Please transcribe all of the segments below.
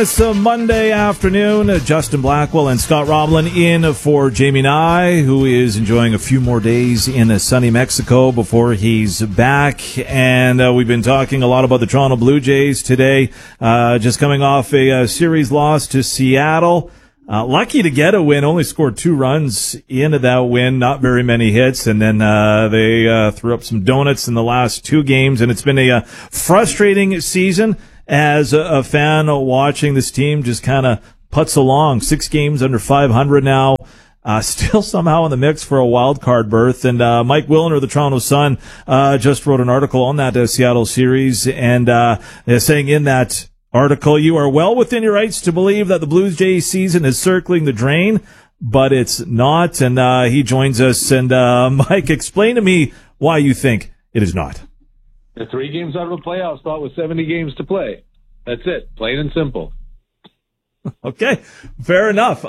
It's a Monday afternoon. Justin Blackwell and Scott Roblin in for Jamie Nye, who is enjoying a few more days in sunny Mexico before he's back. And we've been talking a lot about the Toronto Blue Jays today, just coming off a series loss to Seattle. Lucky to get a win, only scored 2 runs into that win, not very many hits, and then they threw up some donuts in the last 2 games, and it's been a frustrating season as a fan watching this team just kind of putz along. 6 games under 500 now, still somehow in the mix for a wild card berth. And Mike Wilner of the Toronto Sun just wrote an article on that Seattle series, and saying in that article, you are well within your rights to believe that the Blue Jays season is circling the drain, but it's not. And he joins us. And Mike, explain to me why you think it is not. They're 3 games out of a playoff spot with 70 games to play. That's it. Plain and simple. Okay, fair enough.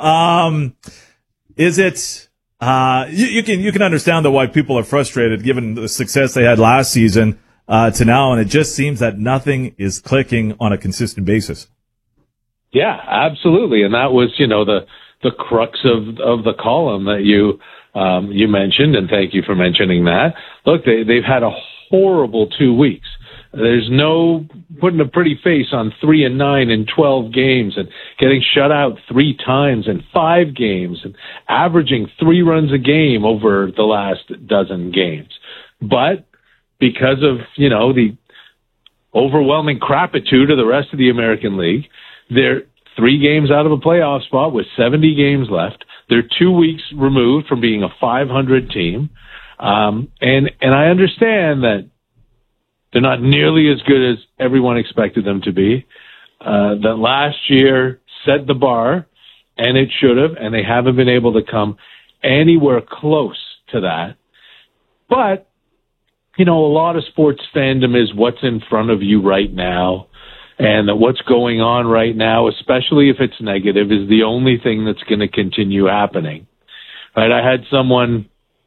Is it? You can understand why people are frustrated given the success they had last season to now, and it just seems that nothing is clicking on a consistent basis. Yeah, absolutely, and that was the crux of the column that you mentioned, and thank you for mentioning that. Look, they've had a horrible 2 weeks. There's no putting a pretty face on 3-9 in 12 games and getting shut out 3 times in 5 games and averaging 3 runs a game over the last dozen games. But because of, the overwhelming crapitude of the rest of the American League, they're 3 games out of a playoff spot with 70 games left. They're 2 weeks removed from being a 500 team. And I understand that they're not nearly as good as everyone expected them to be. That last year set the bar, and it should have, and they haven't been able to come anywhere close to that. But, a lot of sports fandom is what's in front of you right now, and that what's going on right now, especially if it's negative, is the only thing that's going to continue happening. Right? I had someone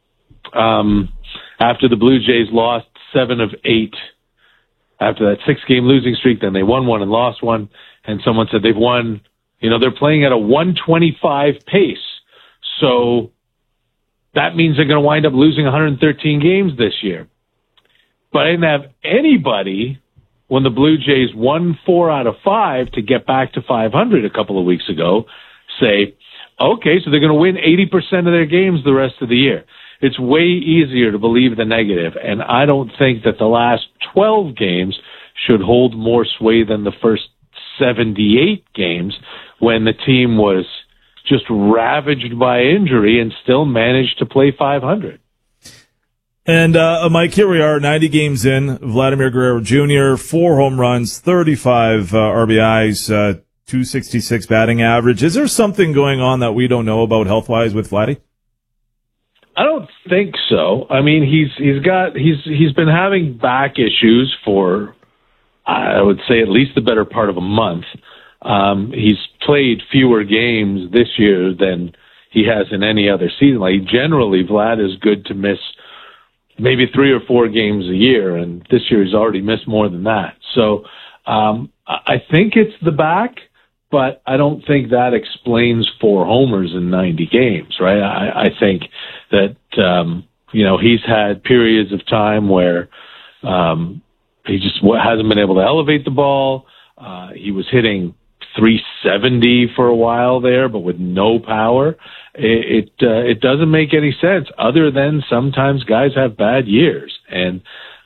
after the Blue Jays lost 7 of 8 after that 6-game losing streak, then they won 1 and lost 1, and someone said they've won, they're playing at a 125 pace, so that means they're going to wind up losing 113 games this year. But I didn't have anybody, when the Blue Jays won 4 out of 5 to get back to 500 a couple of weeks ago, say, okay, so they're going to win 80% of their games the rest of the year. It's way easier to believe the negative, and I don't think that the last 12 games should hold more sway than the first 78 games when the team was just ravaged by injury and still managed to play 500. And, Mike, here we are, 90 games in. Vladimir Guerrero Jr., 4 home runs, 35 RBIs, 266 batting average. Is there something going on that we don't know about health-wise with Vladdy? I don't think so. I mean, he's been having back issues for, I would say, at least the better part of a month. He's played fewer games this year than he has in any other season. Like, generally, Vlad is good to miss maybe 3 or 4 games a year, and this year he's already missed more than that. So I think it's the back, but I don't think that explains 4 homers in 90 games, right? I think that, he's had periods of time where he just hasn't been able to elevate the ball. He was hitting 370 for a while there, but with no power. It doesn't make any sense, other than sometimes guys have bad years. And,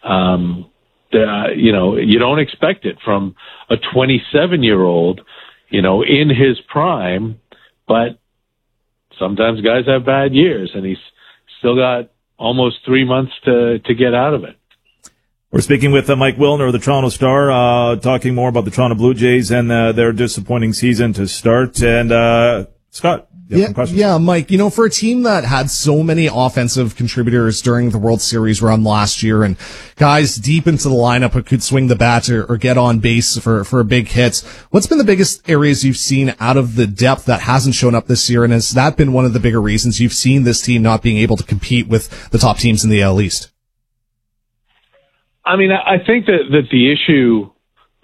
you don't expect it from a 27-year-old, in his prime, but sometimes guys have bad years, and he's still got almost 3 months to get out of it. We're speaking with Mike Wilner of the Toronto Star, talking more about the Toronto Blue Jays and their disappointing season to start. And Scott, you have some questions? Yeah, Mike, for a team that had so many offensive contributors during the World Series run last year and guys deep into the lineup who could swing the bat or get on base for big hits, what's been the biggest areas you've seen out of the depth that hasn't shown up this year? And has that been one of the bigger reasons you've seen this team not being able to compete with the top teams in the AL East? I mean, I think that the issue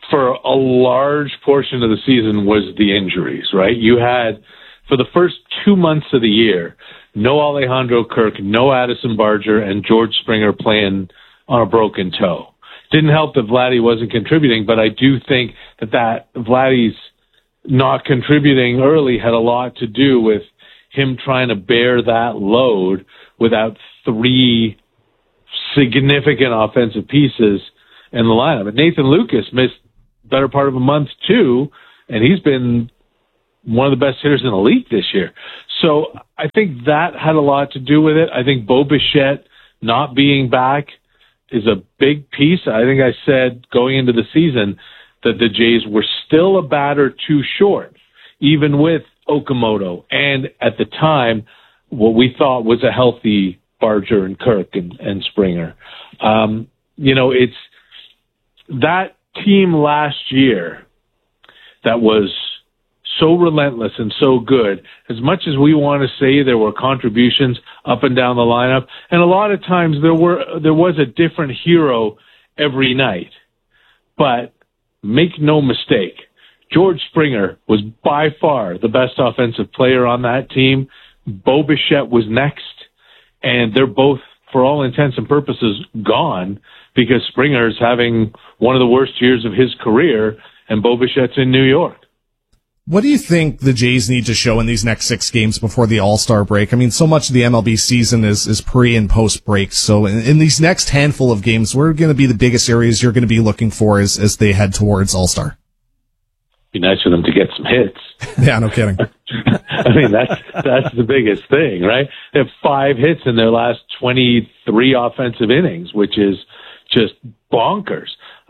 for a large portion of the season was the injuries, right? You had, for the first 2 months of the year, no Alejandro Kirk, no Addison Barger, and George Springer playing on a broken toe. Didn't help that Vladdy wasn't contributing, but I do think that Vladdy's not contributing early had a lot to do with him trying to bear that load without three significant offensive pieces in the lineup. And Nathan Lucas missed better part of a month too, and he's been one of the best hitters in the league this year. So I think that had a lot to do with it. I think Bo Bichette not being back is a big piece. I think I said going into the season that the Jays were still a batter too short, even with Okamoto, and at the time, what we thought was a healthy Barger and Kirk and Springer. It's that team last year that was so relentless and so good. As much as we want to say there were contributions up and down the lineup, and a lot of times there was a different hero every night. But make no mistake, George Springer was by far the best offensive player on that team. Bo Bichette was next, and they're both, for all intents and purposes, gone because Springer's having one of the worst years of his career, and Bo Bichette's in New York. What do you think the Jays need to show in these next 6 games before the All-Star break? I mean, so much of the MLB season is pre- and post-break. So in these next handful of games, what are going to be the biggest areas you're going to be looking for as they head towards All-Star? Be nice for them to get some hits. Yeah, no kidding. I mean, that's the biggest thing, right? They have 5 hits in their last 23 offensive innings, which is just bonkers.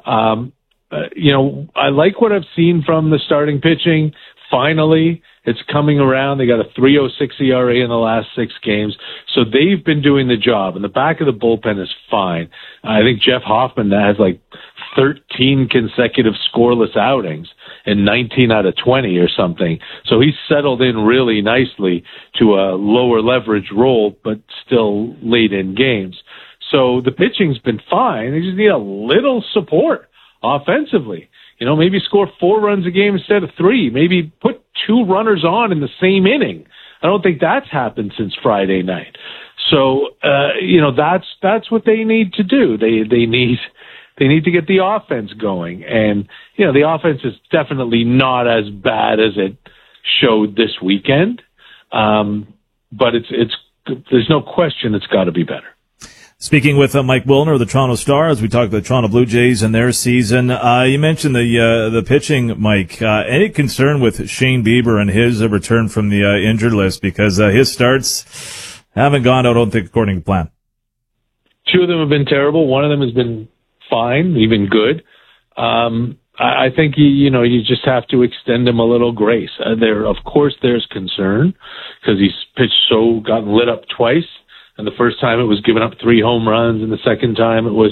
I like what I've seen from the starting pitching. Finally, it's coming around. They got a 3.06 ERA in the last 6 games. So they've been doing the job, and the back of the bullpen is fine. I think Jeff Hoffman has like 13 consecutive scoreless outings in 19 out of 20 or something. So he's settled in really nicely to a lower leverage role, but still late in games. So the pitching's been fine. They just need a little support offensively. Maybe score 4 runs a game instead of 3. Maybe put 2 runners on in the same inning. I don't think that's happened since Friday night. So, that's what they need to do. They need to get the offense going. And, the offense is definitely not as bad as it showed this weekend. But there's no question it's got to be better. Speaking with Mike Wilner of the Toronto Star, as we talk about the Toronto Blue Jays and their season, you mentioned the pitching, Mike. Any concern with Shane Bieber and his return from the injured list? Because his starts haven't gone, I don't think, according to plan. 2 of them have been terrible. One of them has been fine, even good. I think you just have to extend him a little grace. Of course, there's concern because he's gotten lit up twice. And the first time it was giving up 3 home runs, and the second time it was,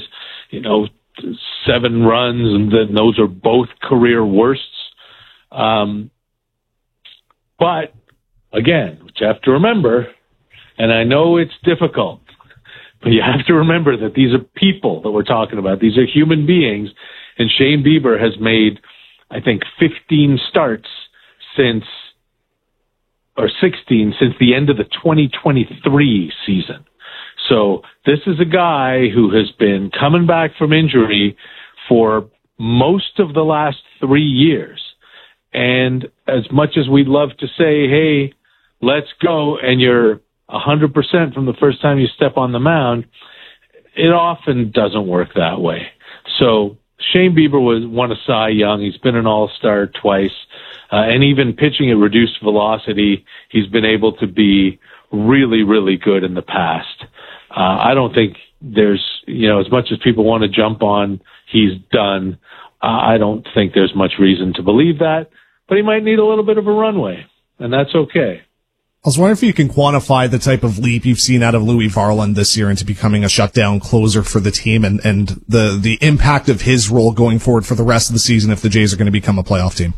7 runs, and then those are both career worsts. But again, what you have to remember, and I know it's difficult, but you have to remember that these are people that we're talking about. These are human beings, and Shane Bieber has made, I think, 15 starts since 16 since the end of the 2023 season. So this is a guy who has been coming back from injury for most of the last 3 years. And as much as we'd love to say, hey, let's go, and you're 100% from the first time you step on the mound, it often doesn't work that way. So Shane Bieber won a Cy Young. He's been an All-Star twice. And even pitching at reduced velocity, he's been able to be really, really good in the past. I don't think there's, as much as people want to jump on, he's done. I don't think there's much reason to believe that, but he might need a little bit of a runway, and that's okay. I was wondering if you can quantify the type of leap you've seen out of Louis Varland this year into becoming a shutdown closer for the team and the impact of his role going forward for the rest of the season if the Jays are going to become a playoff team.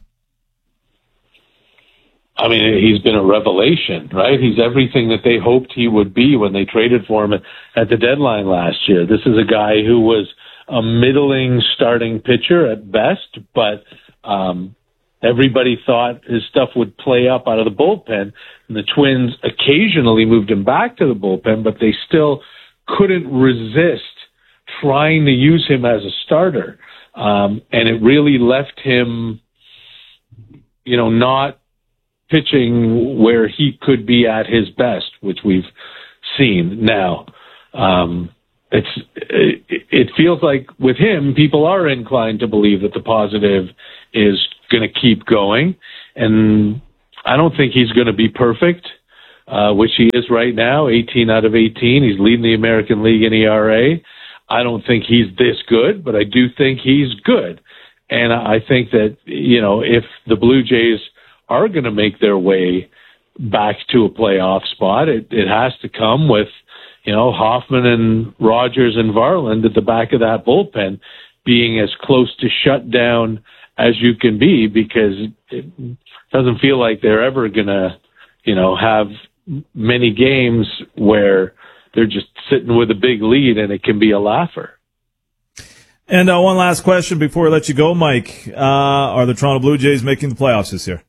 I mean, he's been a revelation, right? He's everything that they hoped he would be when they traded for him at the deadline last year. This is a guy who was a middling starting pitcher at best, but everybody thought his stuff would play up out of the bullpen, and the Twins occasionally moved him back to the bullpen, but they still couldn't resist trying to use him as a starter. And it really left him, not pitching where he could be at his best, which we've seen now. It feels like with him, people are inclined to believe that the positive is going to keep going. And I don't think he's going to be perfect, which he is right now, 18 out of 18. He's leading the American League in ERA. I don't think he's this good, but I do think he's good. And I think that, if the Blue Jays are going to make their way back to a playoff spot, it has to come with, Hoffman and Rogers and Varland at the back of that bullpen being as close to shut down as you can be, because it doesn't feel like they're ever going to, have many games where they're just sitting with a big lead and it can be a laugher. And one last question before I let you go, Mike. Are the Toronto Blue Jays making the playoffs this year?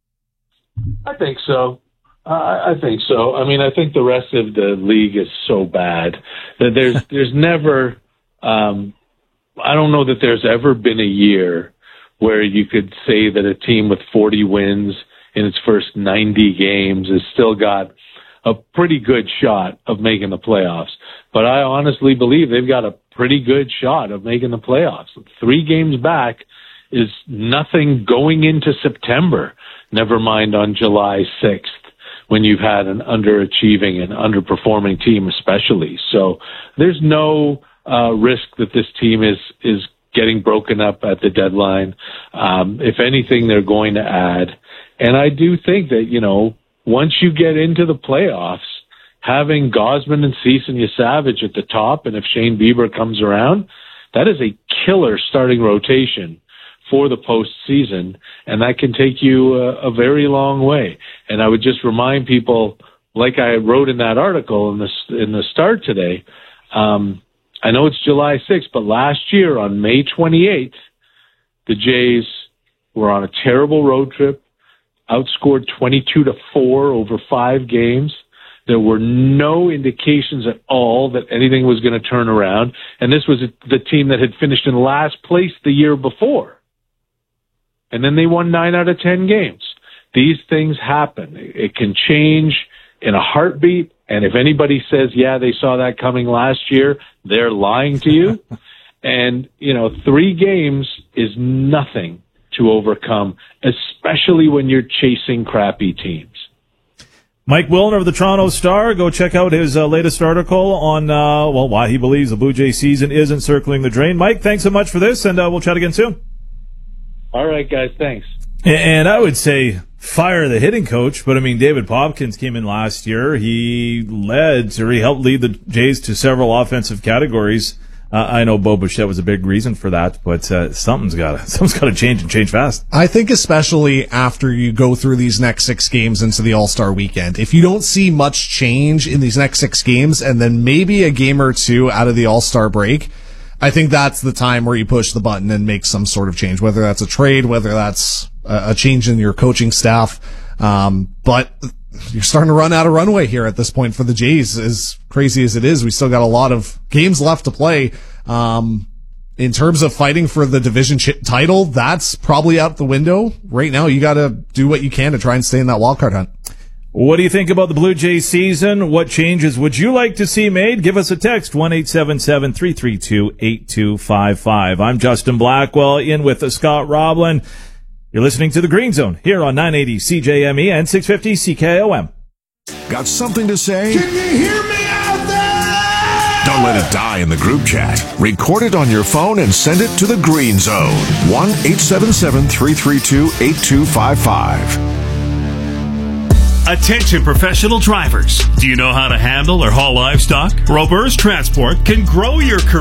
I think so. I think so. I mean, I think the rest of the league is so bad that there's never, I don't know that there's ever been a year where you could say that a team with 40 wins in its first 90 games has still got a pretty good shot of making the playoffs. But I honestly believe they've got a pretty good shot of making the playoffs. 3 games back is nothing going into September, never mind on July 6th. When you've had an underachieving and underperforming team especially. So there's no risk that this team is getting broken up at the deadline. If anything, they're going to add. And I do think that, once you get into the playoffs, having Gausman and Cease and Savage at the top, and if Shane Bieber comes around, that is a killer starting rotation for the postseason, and that can take you a very long way. And I would just remind people, like I wrote in that article in the Start today, I know it's July 6th, but last year on May 28th, the Jays were on a terrible road trip, outscored 22-4 over 5 games. There were no indications at all that anything was going to turn around, and this was the team that had finished in last place the year before. And then they won 9 out of 10 games. These things happen. It can change in a heartbeat. And if anybody says, yeah, they saw that coming last year, they're lying to you. And, 3 games is nothing to overcome, especially when you're chasing crappy teams. Mike Wilner of the Toronto Star. Go check out his latest article on, why he believes the Blue Jay season isn't circling the drain. Mike, thanks so much for this, and we'll chat again soon. All right, guys, thanks. And I would say fire the hitting coach, but I mean, David Popkins came in last year. He helped lead the Jays to several offensive categories. I know Bo Bichette was a big reason for that, but something's got to change and change fast. I think especially after you go through these next 6 games into the All-Star weekend, if you don't see much change in these next 6 games and then maybe a game or 2 out of the All-Star break, I think that's the time where you push the button and make some sort of change, whether that's a trade, whether that's a change in your coaching staff. But you're starting to run out of runway here at this point for the Jays, as crazy as it is. We still got a lot of games left to play. In terms of fighting for the division title, that's probably out the window. Right now, you got to do what you can to try and stay in that wildcard hunt. What do you think about the Blue Jays season? What changes would you like to see made? Give us a text, 1-877-332-8255. I'm Justin Blackwell, in with Scott Roblin. You're listening to The Green Zone here on 980 CJME and 650 CKOM. Got something to say? Can you hear me out there? Don't let it die in the group chat. Record it on your phone and send it to The Green Zone. 1-877-332-8255. Attention professional drivers. Do you know how to handle or haul livestock? Roberts Transport can grow your career.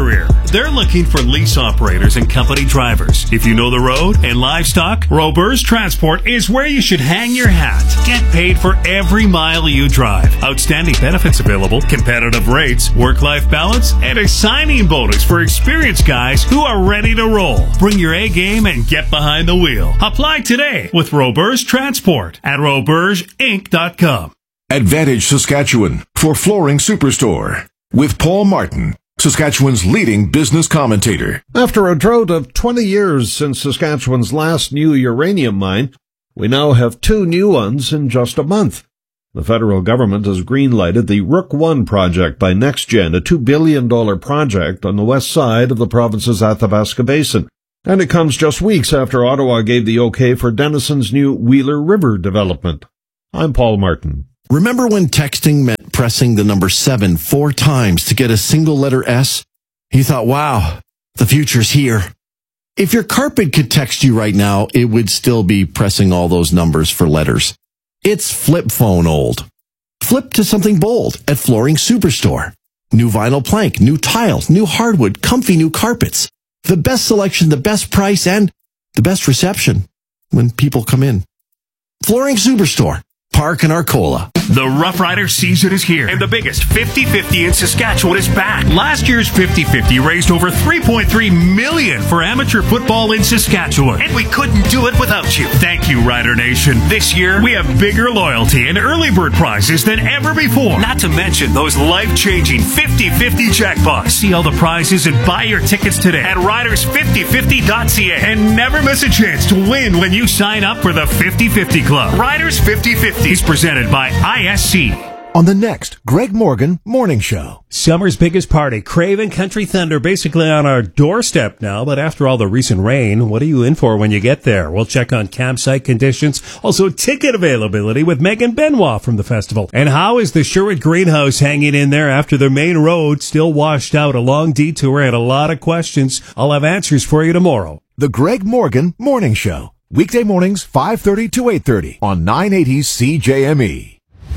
They're looking for lease operators and company drivers. If you know the road and livestock, Roberts Transport is where you should hang your hat. Get paid for every mile you drive. Outstanding benefits available, competitive rates, work-life balance, and a signing bonus for experienced guys who are ready to roll. Bring your A game and get behind the wheel. Apply today with Roberts Transport at robertsinc.com. Advantage Saskatchewan for Flooring Superstore with Paul Martin, Saskatchewan's leading business commentator. After a drought of 20 years since Saskatchewan's last new uranium mine, we now have 2 new ones in just a month. The federal government has green-lighted the Rook I project by NextGen, a $2 billion project on the west side of the province's Athabasca Basin. And it comes just weeks after Ottawa gave the okay for Denison's new Wheeler River development. I'm Paul Martin. Remember when texting meant pressing the number 7 4 times to get a single letter S? You thought, wow, the future's here. If your carpet could text you right now, it would still be pressing all those numbers for letters. It's flip phone old. Flip to something bold at Flooring Superstore. New vinyl plank, new tiles, new hardwood, comfy new carpets. The best selection, the best price, and the best reception when people come in. Flooring Superstore. Park in Arcola. The Rough Rider season is here, and the biggest 50-50 in Saskatchewan is back. Last year's 50-50 raised over $3.3 million for amateur football in Saskatchewan, and we couldn't do it without you. Thank you, Rider Nation. This year, we have bigger loyalty and early bird prizes than ever before. Not to mention those life-changing 50-50 jackpots. See all the prizes and buy your tickets today at riders5050.ca, and never miss a chance to win when you sign up for the 50-50 Club. Riders 50-50 is presented by ISC. On the next Greg Morgan Morning Show. Summer's biggest party, Craven Country Thunder, basically on our doorstep now. But after all the recent rain, what are you in for when you get there? We'll check on campsite conditions, also ticket availability with Megan Benoit from the festival. And how is the Sherwood Greenhouse hanging in there after the main road still washed out? A long detour and a lot of questions. I'll have answers for you tomorrow. The Greg Morgan Morning Show. Weekday mornings, 5:30 to 8:30 on 980 CJME.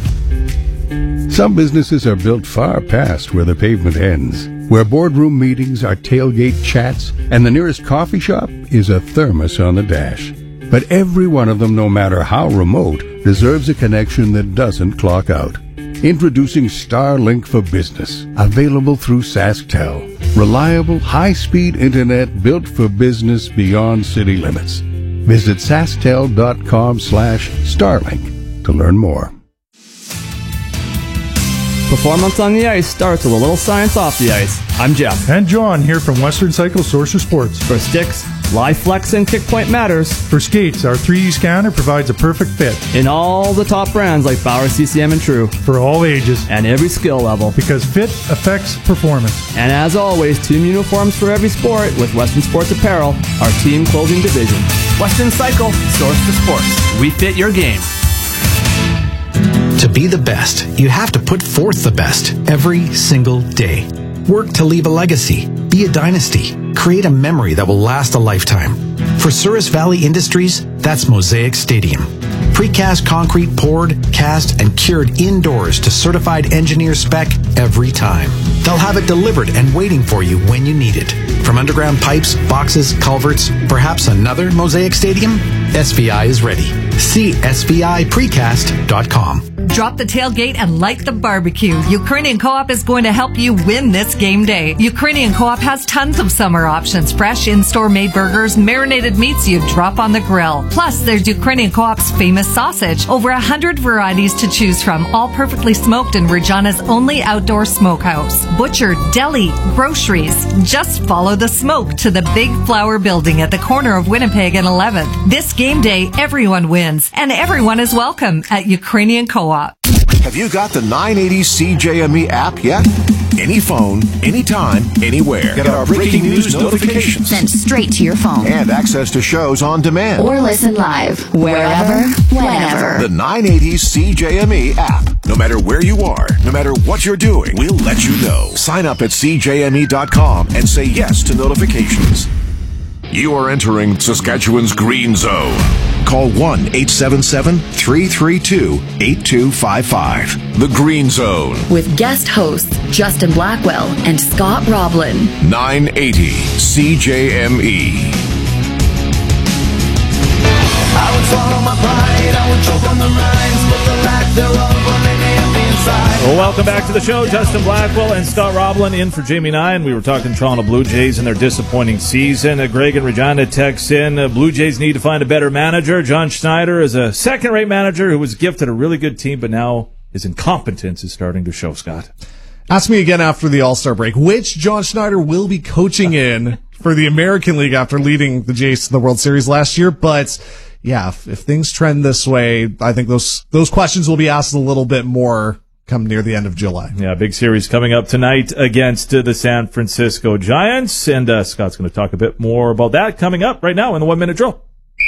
Some businesses are built far past where the pavement ends, where boardroom meetings are tailgate chats, and the nearest coffee shop is a thermos on the dash. But every one of them, no matter how remote, deserves a connection that doesn't clock out. Introducing Starlink for Business, available through SaskTel. Reliable, high-speed internet built for business beyond city limits. Visit sasktel.com/Starlink to learn more. Performance on the ice starts with a little science off the ice. I'm Jeff. And John here from Western Cycle Source of Sports. For sticks, live flex and kick point matters. For skates, our 3D scanner provides a perfect fit. In all the top brands like Bauer, CCM, and True. For all ages. And every skill level. Because fit affects performance. And as always, team uniforms for every sport with Western Sports Apparel, our team clothing division. Western Cycle, Source for Sports. We fit your game. To be the best, you have to put forth the best every single day. Work to leave a legacy, be a dynasty, create a memory that will last a lifetime. For Souris Valley Industries, that's Mosaic Stadium. Precast concrete poured, cast, and cured indoors to certified engineer spec every time. They'll have it delivered and waiting for you when you need it. From underground pipes, boxes, culverts, perhaps another Mosaic Stadium? SVI is ready. See SVIPrecast.com. Drop the tailgate and light the barbecue. Ukrainian Co-op is going to help you win this game day. Ukrainian Co-op has tons of summer options. Fresh in-store made burgers, marinated meats you drop on the grill. Plus, there's Ukrainian Co-op's famous sausage. Over 100 varieties to choose from, all perfectly smoked in Regina's only outdoor smokehouse. Butcher, deli, groceries. Just follow the smoke to the Big Flower Building at the corner of Winnipeg and 11th. This game day, everyone wins, and everyone is welcome at Ukrainian Co-op. Have you got the 980 CJME app yet? Any phone, anytime, anywhere. Get our breaking news notifications sent straight to your phone. And access to shows on demand. Or listen live, wherever, whenever. The 980 CJME app. No matter where you are, no matter what you're doing, we'll let you know. Sign up at CJME.com and say yes to notifications. You are entering Saskatchewan's Green Zone. Call 1-877-332-8255. The Green Zone. With guest hosts Justin Blackwell and Scott Roblin. 980 CJME. I would swallow my pride, I would choke on the rhymes, but the lack thereof will make me empty inside. Well, welcome back to the show. Justin Blackwell and Scott Roblin in for Jamie Nye, and we were talking Toronto Blue Jays and their disappointing season. Greg and Regina texts in, Blue Jays need to find a better manager. John Schneider is a second-rate manager who was gifted a really good team, but now his incompetence is starting to show, Scott. Ask me again after the All-Star break, which John Schneider will be coaching in for the American League after leading the Jays to the World Series last year, but... yeah, if things trend this way, I think those questions will be asked a little bit more come near the end of July. Yeah, big series coming up tonight against the San Francisco Giants, and Scott's going to talk a bit more about that coming up right now in the 1 Minute Drill.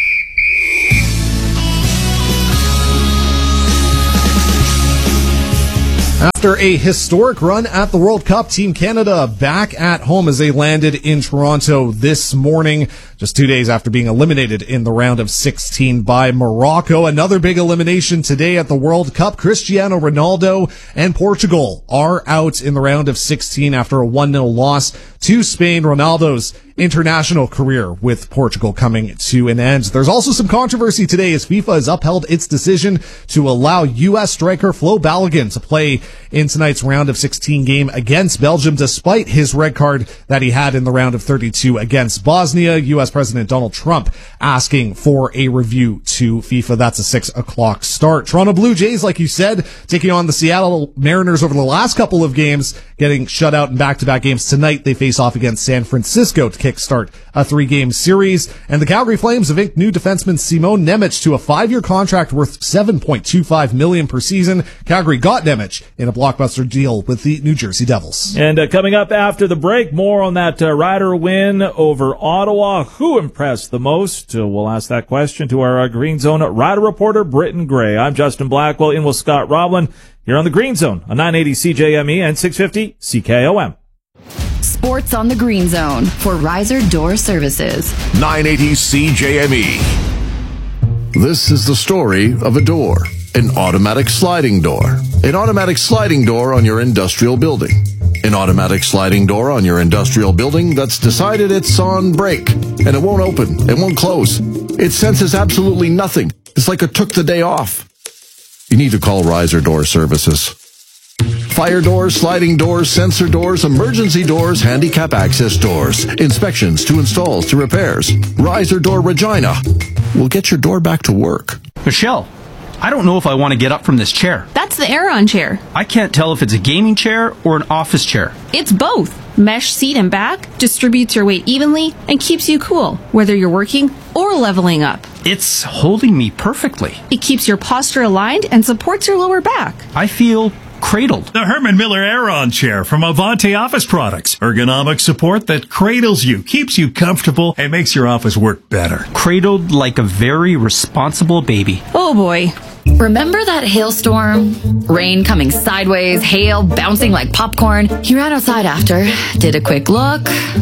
After a historic run at the World Cup, Team Canada back at home as they landed in Toronto this morning, just 2 days after being eliminated in the round of 16 by Morocco. Another big elimination today at the World Cup. Cristiano Ronaldo and Portugal are out in the round of 16 after a 1-0 loss to Spain. Ronaldo's international career with Portugal coming to an end. There's also some controversy today as FIFA has upheld its decision to allow U.S. striker Flo Balogun to play in tonight's round of 16 game against Belgium, despite his red card that he had in the round of 32 against Bosnia. U.S. President Donald Trump asking for a review to FIFA. That's a 6 o'clock start. Toronto Blue Jays, like you said, taking on the Seattle Mariners over the last couple of games, getting shut out in back-to-back games. Tonight they face off against San Francisco to kickstart a 3-game series. And the Calgary Flames have inked new defenseman Simon Nemec to a 5-year contract worth $7.25 million per season. Calgary got Nemec in a blockbuster deal with the New Jersey Devils. And coming up after the break, more on that Rider win over Ottawa. Who impressed the most? We'll ask that question to our Green Zone Rider reporter, Britton Gray. I'm Justin Blackwell in with Scott Roblin here on the Green Zone on 980 CJME and 650 CKOM. Sports on the Green Zone for Riser Door Services. 980 CJME. This is the story of a door, an automatic sliding door. An automatic sliding door on your industrial building. An automatic sliding door on your industrial building that's decided it's on break, and it won't open, it won't close. It senses absolutely nothing. It's like it took the day off. You need to call Riser Door Services. Fire doors, sliding doors, sensor doors, emergency doors, handicap access doors, inspections to installs to repairs. Riser Door Regina will get your door back to work. Michelle, I don't know if I want to get up from this chair. That's the Aeron chair. I can't tell if it's a gaming chair or an office chair. It's both. Mesh seat and back distributes your weight evenly and keeps you cool, whether you're working or leveling up. It's holding me perfectly. It keeps your posture aligned and supports your lower back. I feel cradled. The Herman Miller Aeron chair from Avante Office Products. Ergonomic support that cradles you, keeps you comfortable, and makes your office work better. Cradled like a very responsible baby. Oh boy. Remember that hailstorm? Rain coming sideways, hail bouncing like popcorn. He ran outside after, did a quick look.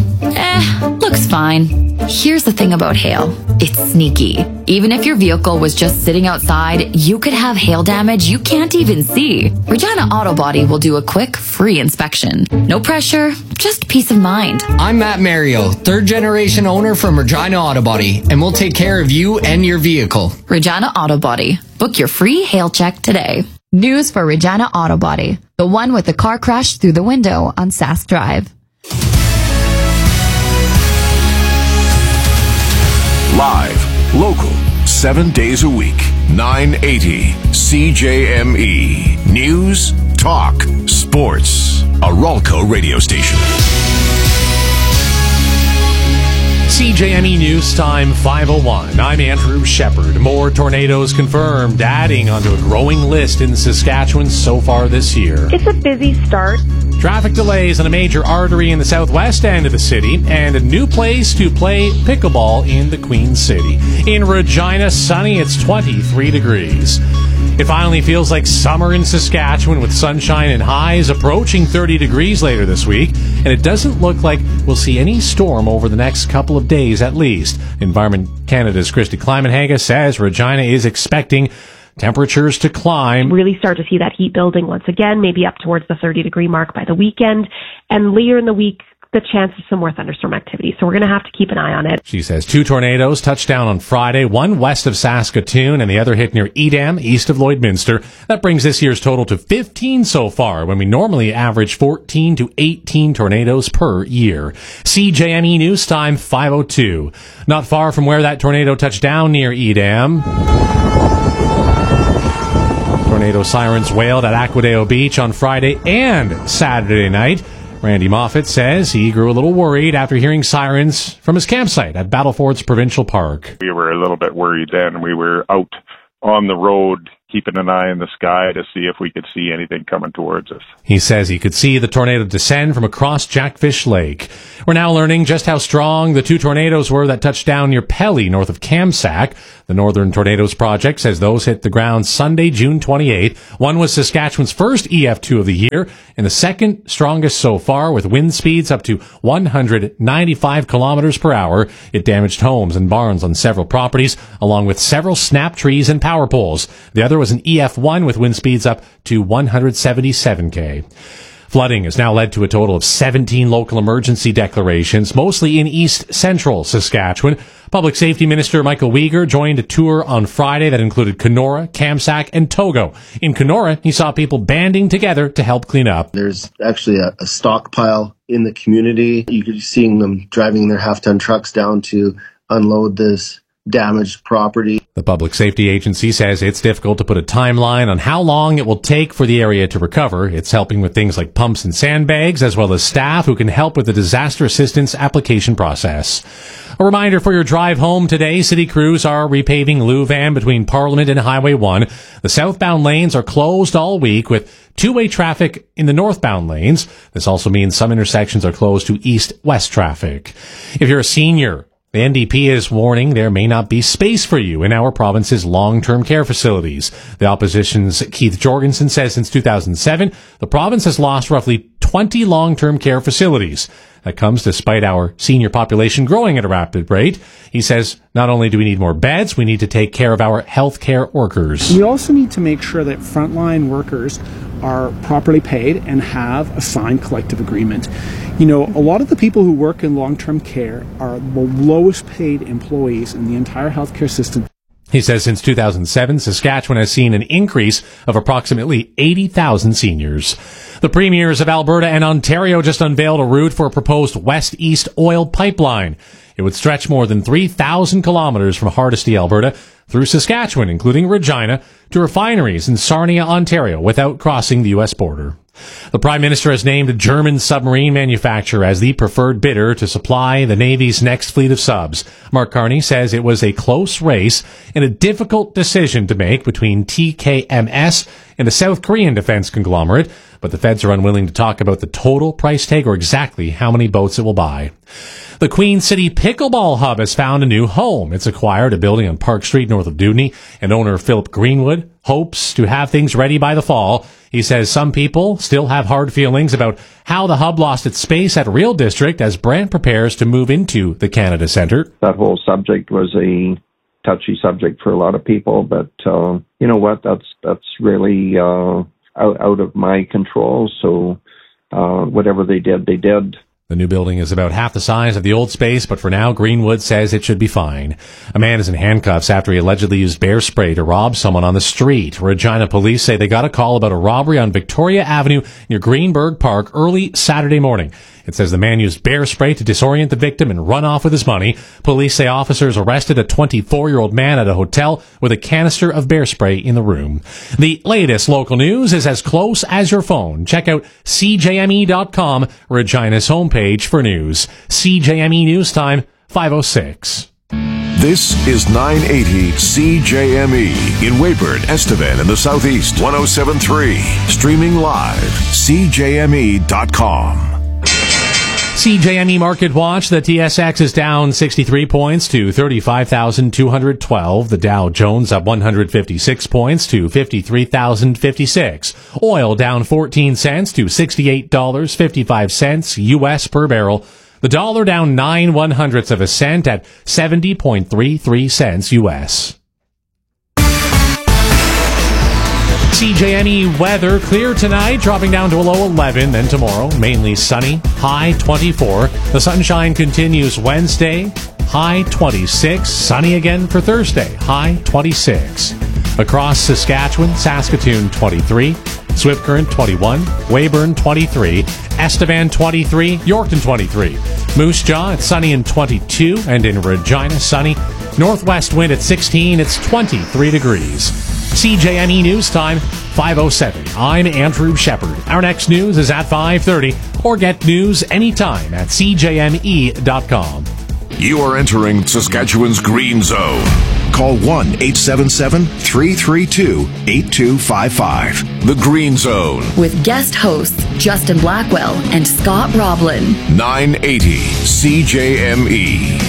Looks fine. Here's the thing about hail. It's sneaky. Even if your vehicle was just sitting outside, you could have hail damage you can't even see. Regina Auto Body will do a quick, free inspection. No pressure, just peace of mind. I'm Matt Mario, third-generation owner from Regina Auto Body, and we'll take care of you and your vehicle. Regina Auto Body. Book your free hail check today. News for Regina Auto Body, the one with the car crashed through the window on Sask Drive. Live, local, 7 days a week. 980 CJME. News, talk, sports. A Ralco radio station. CJME News Time 5:01. I'm Andrew Shepard. More tornadoes confirmed, adding onto a growing list in Saskatchewan so far this year. It's a busy start. Traffic delays on a major artery in the southwest end of the city, and a new place to play pickleball in the Queen City. In Regina, sunny, it's 23 degrees. It finally feels like summer in Saskatchewan with sunshine and highs approaching 30 degrees later this week. And it doesn't look like we'll see any storm over the next couple of days at least. Environment Canada's Christy Klimenhaga says Regina is expecting temperatures to climb. Really start to see that heat building once again, maybe up towards the 30-degree mark by the weekend. And later in the week, the chance of some more thunderstorm activity. So we're going to have to keep an eye on it. She says 2 tornadoes touched down on Friday, one west of Saskatoon and the other hit near Edam, east of Lloydminster. That brings this year's total to 15 so far, when we normally average 14 to 18 tornadoes per year. CJME News Time 5:02. Not far from where that tornado touched down near Edam, tornado sirens wailed at Aquadeo Beach on Friday and Saturday night. Randy Moffat says he grew a little worried after hearing sirens from his campsite at Battlefords Provincial Park. We were a little bit worried then. We were out on the road keeping an eye in the sky to see if we could see anything coming towards us. He says he could see the tornado descend from across Jackfish Lake. We're now learning just how strong the 2 tornadoes were that touched down near Pelly, north of Kamsack. The Northern Tornadoes Project says those hit the ground Sunday, June 28th. One was Saskatchewan's first EF2 of the year, and the second strongest so far, with wind speeds up to 195 kilometers per hour. It damaged homes and barns on several properties, along with several snap trees and power poles. The other was an EF1 with wind speeds up to 177 km. Flooding has now led to a total of 17 local emergency declarations, mostly in east central Saskatchewan. Public Safety Minister Michael Uyghur joined a tour on Friday that included Kenora, Kamsack, and Togo. In Kenora, he saw people banding together to help clean up. There's actually a stockpile in the community. You could be seeing them driving their half-ton trucks down to unload this damaged property. The Public Safety Agency says it's difficult to put a timeline on how long it will take for the area to recover. It's helping with things like pumps and sandbags, as well as staff who can help with the disaster assistance application process. A reminder for your drive home today, city crews are repaving Louvan between Parliament and Highway 1. The southbound lanes are closed all week with two-way traffic in the northbound lanes. This also means some intersections are closed to east-west traffic. If you're a senior, the NDP is warning there may not be space for you in our province's long-term care facilities. The opposition's Keith Jorgensen says since 2007, the province has lost roughly 20 long-term care facilities. That comes despite our senior population growing at a rapid rate. He says not only do we need more beds, we need to take care of our healthcare workers. We also need to make sure that frontline workers are properly paid and have a signed collective agreement. You know, a lot of the people who work in long-term care are the lowest paid employees in the entire healthcare system. He says since 2007, Saskatchewan has seen an increase of approximately 80,000 seniors. The premiers of Alberta and Ontario just unveiled a route for a proposed west-east oil pipeline. It would stretch more than 3,000 kilometers from Hardisty, Alberta, through Saskatchewan, including Regina, to refineries in Sarnia, Ontario, without crossing the U.S. border. The Prime Minister has named a German submarine manufacturer as the preferred bidder to supply the Navy's next fleet of subs. Mark Carney says it was a close race and a difficult decision to make between TKMS and a South Korean defense conglomerate, but the feds are unwilling to talk about the total price tag or exactly how many boats it will buy. The Queen City Pickleball Hub has found a new home. It's acquired a building on Park Street north of Dewdney, and owner Philip Greenwood hopes to have things ready by the fall. He says some people still have hard feelings about how the hub lost its space at Real District as Brant prepares to move into the Canada Centre. That whole subject was a touchy subject for a lot of people, but you know what? That's really out of my control. So whatever they did, they did. The new building is about half the size of the old space, but for now, Greenwood says it should be fine. A man is in handcuffs after he allegedly used bear spray to rob someone on the street. Regina police say they got a call about a robbery on Victoria Avenue near Greenberg Park early Saturday morning. It says the man used bear spray to disorient the victim and run off with his money. Police say officers arrested a 24-year-old man at a hotel with a canister of bear spray in the room. The latest local news is as close as your phone. Check out CJME.com, Regina's homepage for news. CJME News Time, 5:06. This is 980 CJME in Weyburn, Estevan in the Southeast. 107.3. Streaming live. CJME.com. CJME Market Watch, the TSX is down 63 points to 35,212. The Dow Jones up 156 points to 53,056. Oil down 14 cents to $68.55 U.S. per barrel. The dollar down 9/100ths of a cent at 70.33 cents U.S. CJNE weather, clear tonight, dropping down to a low 11. Then tomorrow, mainly sunny, high 24. The sunshine continues Wednesday, high 26. Sunny again for Thursday, high 26. Across Saskatchewan, Saskatoon 23. Swift Current 21, Weyburn 23, Estevan 23, Yorkton 23. Moose Jaw, it's sunny and 22, and in Regina, sunny. Northwest wind at 16, it's 23 degrees. CJME News Time, 5:07. I'm Andrew Shepard. Our next news is at 5:30, or get news anytime at CJME.com. You are entering Saskatchewan's Green Zone. Call 1-877-332-8255. The Green Zone. With guest hosts Justin Blackwell and Scott Roblin. 980 CJME.